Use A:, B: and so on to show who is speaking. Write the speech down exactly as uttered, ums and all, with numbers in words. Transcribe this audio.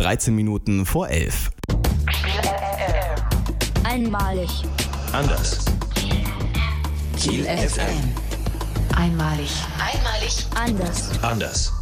A: dreizehn Minuten vor elf.
B: Einmalig.
C: Anders. Kiel F M.
B: Einmalig.
D: Einmalig.
B: Anders.
C: Anders.